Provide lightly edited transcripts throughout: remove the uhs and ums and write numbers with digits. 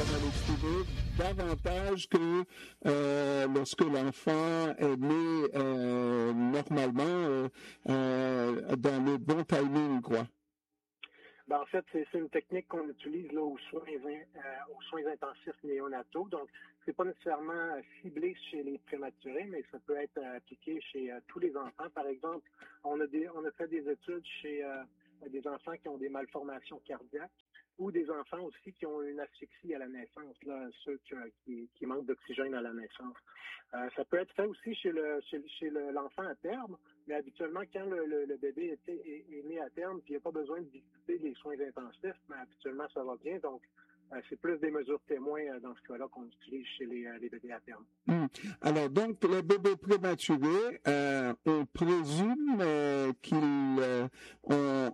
va l'exprimer davantage que lorsque l'enfant est né normalement dans le bon timing, quoi. Ben, en fait, c'est une technique qu'on utilise là, aux soins intensifs néonataux. Donc, c'est pas nécessairement ciblé chez les prématurés, mais ça peut être appliqué chez tous les enfants. Par exemple, on a fait des études chez des enfants qui ont des malformations cardiaques ou des enfants aussi qui ont une asphyxie à la naissance, là, ceux qui manquent d'oxygène à la naissance. Ça peut être fait aussi chez l'enfant à terme, mais habituellement, quand le bébé est né à terme, puis il n'y a pas besoin de visiter les soins intensifs, mais habituellement, ça va bien. Donc, c'est plus des mesures témoins dans ce cas-là qu'on utilise chez les bébés à terme. Alors, donc, les bébés prématurés, on présume qu'ils ont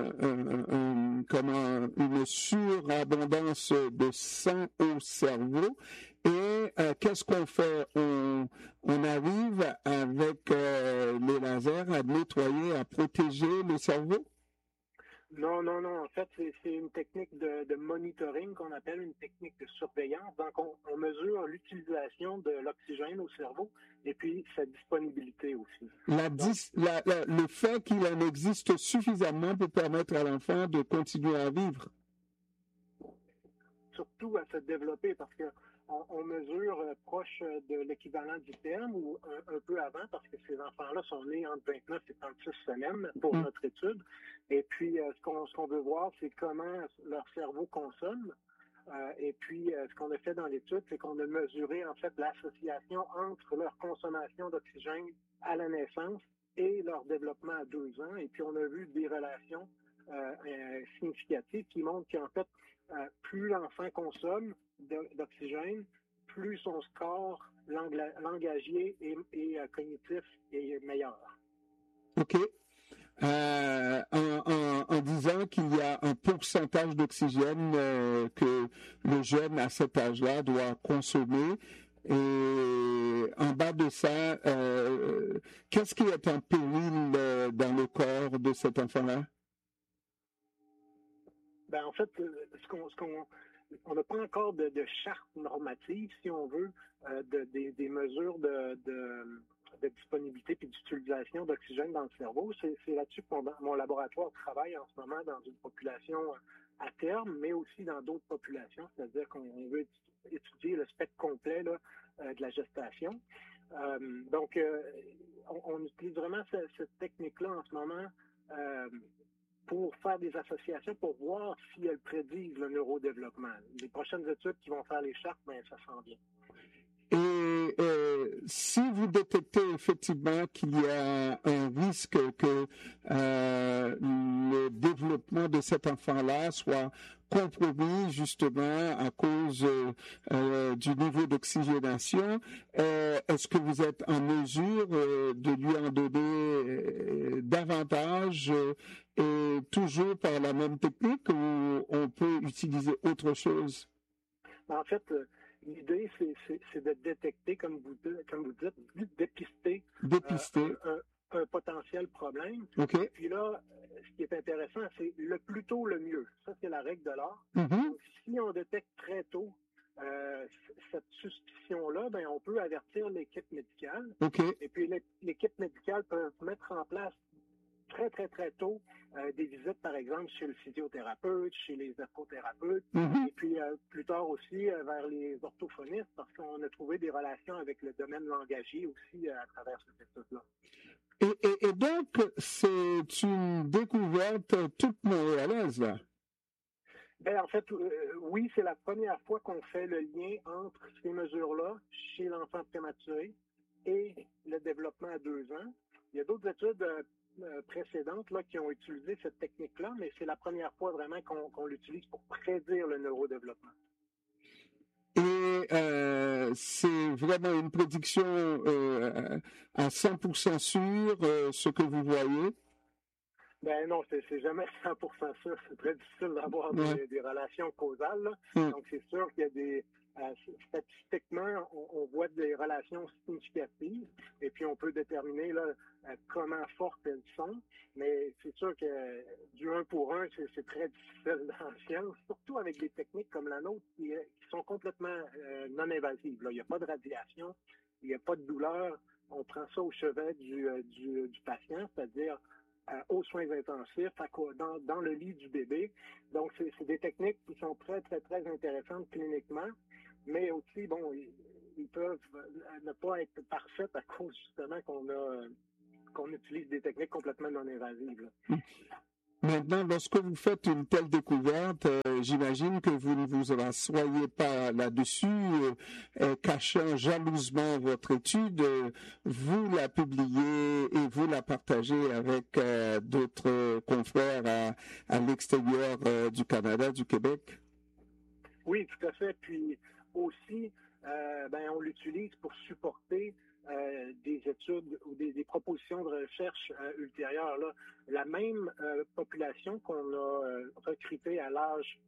une surabondance de sang au cerveau. Et qu'est-ce qu'on fait? On arrive avec les lasers à nettoyer, à protéger le cerveau? Non. En fait, c'est une technique de monitoring qu'on appelle une technique de surveillance. Donc, on mesure l'utilisation de l'oxygène au cerveau et puis sa disponibilité aussi. Le fait qu'il en existe suffisamment pour permettre à l'enfant de continuer à vivre. Surtout à se développer parce que on mesure proche de l'équivalent du terme ou un peu avant parce que ces enfants-là sont nés entre 29 et 36 semaines pour notre étude. Et puis, ce qu'on veut voir, c'est comment leur cerveau consomme. Et puis, ce qu'on a fait dans l'étude, c'est qu'on a mesuré en fait l'association entre leur consommation d'oxygène à la naissance et leur développement à 2 ans. Et puis, on a vu des relations significatives qui montrent qu'en fait, plus l'enfant consomme d'oxygène, plus son score langagier et cognitif est meilleur. OK. En disant qu'il y a un pourcentage d'oxygène que le jeune à cet âge-là doit consommer. Et en bas de ça, qu'est-ce qui est en péril dans le corps de cet enfant-là? Ben, en fait, on n'a pas encore de charte normative, si on veut, des mesures de disponibilité et d'utilisation d'oxygène dans le cerveau. C'est là-dessus que mon laboratoire travaille en ce moment dans une population à terme, mais aussi dans d'autres populations, c'est-à-dire qu'on veut étudier le spectre complet là, de la gestation. Donc, on utilise vraiment cette technique-là en ce moment pour faire des associations, pour voir si elles prédisent le neurodéveloppement. Les prochaines études qui vont faire les chartes, ben, ça s'en vient. Et si vous détectez effectivement qu'il y a un risque que le développement de cet enfant-là soit compromis justement à cause du niveau d'oxygénation, est-ce que vous êtes en mesure de lui en donner davantage et toujours par la même technique ou on peut utiliser autre chose? En fait, l'idée, c'est de détecter, comme vous dites, dépister un potentiel problème. Okay. Et puis là, ce qui est intéressant, c'est le plus tôt, le mieux. Ça, c'est la règle de l'art. Mm-hmm. Donc, si on détecte très tôt cette suspicion-là, ben, on peut avertir l'équipe médicale. Okay. Et puis, l'équipe médicale peut mettre en place très tôt des visites, par exemple, chez le physiothérapeute, chez les ergothérapeutes, et puis plus tard aussi vers les orthophonistes, parce qu'on a trouvé des relations avec le domaine langagier aussi à travers cette étude-là. Et donc, c'est une découverte toute montréalaise, là? Ben, en fait, oui, c'est la première fois qu'on fait le lien entre ces mesures-là chez l'enfant prématuré et le développement à 2 ans. Il y a d'autres études précédentes là, qui ont utilisé cette technique-là, mais c'est la première fois vraiment qu'on l'utilise pour prédire le neurodéveloppement. Et c'est vraiment une prédiction à 100% sûre, ce que vous voyez? Ben non, c'est jamais 100% ça. C'est très difficile d'avoir des relations causales, là. Donc, c'est sûr qu'il y a des... statistiquement, on voit des relations significatives et puis on peut déterminer là, comment fortes elles sont. Mais c'est sûr que du 1 pour 1, c'est très difficile dans la science, surtout avec des techniques comme la nôtre qui sont complètement non invasives. Là. Il n'y a pas de radiation, il n'y a pas de douleur. On prend ça au chevet du patient, c'est-à-dire aux soins intensifs, dans le lit du bébé. Donc, c'est des techniques qui sont très, très, très intéressantes cliniquement, mais aussi, bon, ils peuvent ne pas être parfaites à cause justement qu'on utilise des techniques complètement non invasives. Là. Maintenant, lorsque vous faites une telle découverte, j'imagine que vous ne vous rassoyez pas là-dessus, cachant jalousement votre étude. Vous la publiez et vous la partagez avec d'autres confrères à l'extérieur du Canada, du Québec? Oui, tout à fait. Puis aussi, on l'utilise pour supporter des études ou des propositions de recherche ultérieures. Là. La même population qu'on a recrutée à l'âge,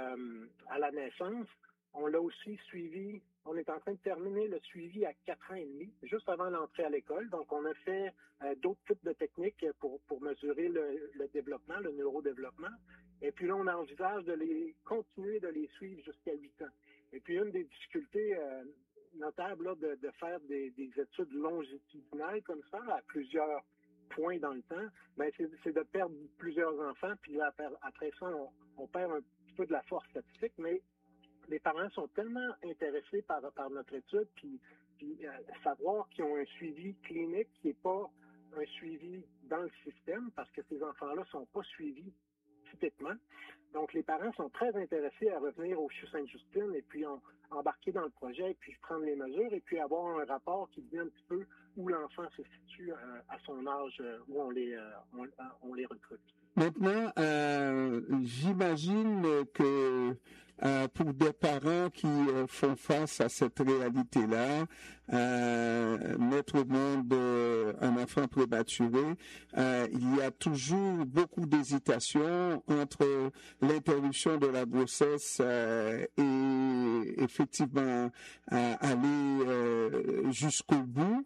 à la naissance, on l'a aussi suivi. On est en train de terminer le suivi à 4 ans et demi, juste avant l'entrée à l'école. Donc, on a fait d'autres types de techniques pour mesurer le développement, le neurodéveloppement. Et puis là, on envisage de continuer de les suivre jusqu'à 8 ans. Et puis, une des difficultés notable là, de faire des études longitudinales comme ça, à plusieurs points dans le temps, c'est de perdre plusieurs enfants, puis là, après ça, on perd un petit peu de la force statistique, mais les parents sont tellement intéressés par notre étude, puis savoir qu'ils ont un suivi clinique qui n'est pas un suivi dans le système, parce que ces enfants-là ne sont pas suivis typiquement. Donc, les parents sont très intéressés à revenir au CHU Sainte-Justine et puis embarquer dans le projet et puis prendre les mesures et puis avoir un rapport qui dit un petit peu où l'enfant se situe à son âge où on les recrute. Maintenant, j'imagine que pour des parents qui font face à cette réalité-là, mettre au monde un enfant prématuré, il y a toujours beaucoup d'hésitation entre l'interruption de la grossesse et effectivement aller jusqu'au bout.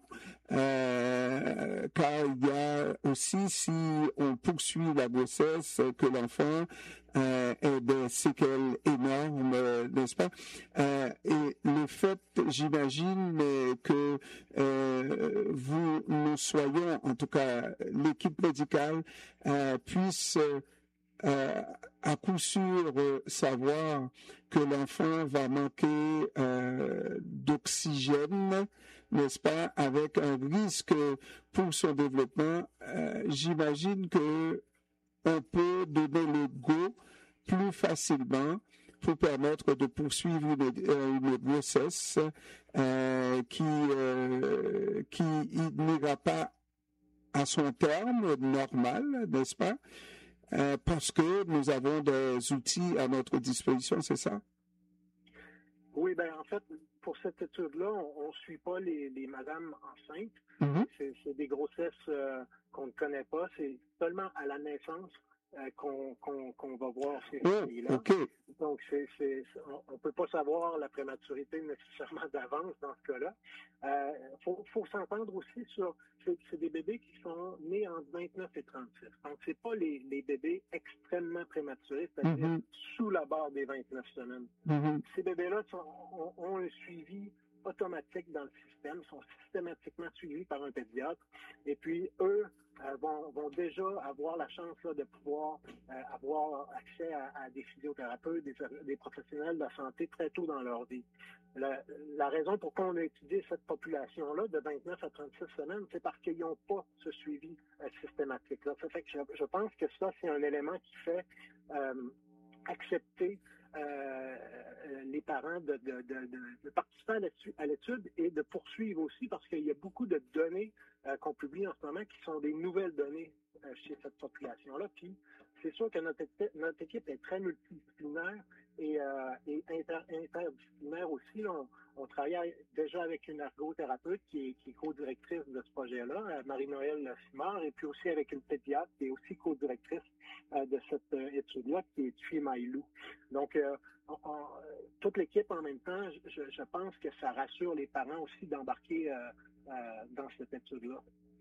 Car il y a aussi, si on poursuit la grossesse, que l'enfant ait des séquelles énormes, n'est-ce pas? Et le fait, j'imagine, que nous soyons, en tout cas l'équipe médicale, puisse à coup sûr savoir que l'enfant va manquer d'oxygène, n'est-ce pas, avec un risque pour son développement. J'imagine que on peut donner le go plus facilement pour permettre de poursuivre une grossesse qui n'ira pas à son terme normal, n'est-ce pas? Parce que nous avons des outils à notre disposition, c'est ça? Oui, en fait, pour cette étude-là, on ne suit pas les madames enceintes. Mm-hmm. C'est des grossesses qu'on ne connaît pas. C'est seulement à la naissance qu'on va voir ces filles-là. Okay. Donc, on ne peut pas savoir la prématurité nécessairement d'avance dans ce cas-là. Faut s'entendre aussi sur... C'est des bébés qui sont nés entre 29 et 36. Donc, c'est pas les bébés extrêmement prématurés, c'est-à-dire sous la barre des 29 semaines. Mm-hmm. Ces bébés-là ont un suivi automatique dans le système, sont systématiquement suivis par un pédiatre. Et puis, eux vont déjà avoir la chance là, de pouvoir avoir accès à des physiothérapeutes, des professionnels de la santé très tôt dans leur vie. La raison pour laquelle on a étudié cette population-là de 29 à 36 semaines, c'est parce qu'ils n'ont pas ce suivi systématique-là. Ça fait que je pense que ça, c'est un élément qui fait accepter les parents de participer à l'étude et de poursuivre aussi parce qu'il y a beaucoup de données qu'on publie en ce moment qui sont des nouvelles données chez cette population-là. Puis c'est sûr que notre équipe est très multidisciplinaire et interdisciplinaire aussi. Là, on travaille déjà avec une ergothérapeute qui est co-directrice de ce projet-là, Marie-Noëlle Simard, et puis aussi avec une pédiatre qui est aussi co-directrice de cette étude-là, qui est Thuy Mailou. Donc, toute l'équipe en même temps, je pense que ça rassure les parents aussi d'embarquer dans cette étude-là.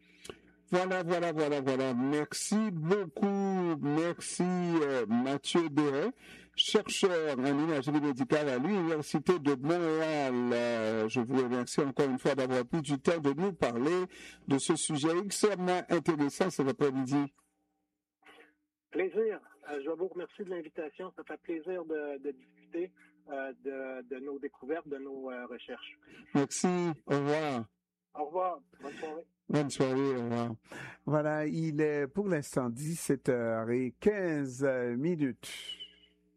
Voilà. Merci beaucoup. Merci Mathieu Béret, chercheur en imagerie médicale à l'Université de Montréal. Je vous remercie encore une fois d'avoir pris du temps de nous parler de ce sujet extrêmement intéressant cet après-midi. Plaisir. Je vous remercie de l'invitation. Ça fait plaisir de discuter de nos découvertes, de nos recherches. Merci. Au revoir. Au revoir. Bonne soirée. Bonne soirée, au revoir. Voilà, il est pour l'instant 17h15.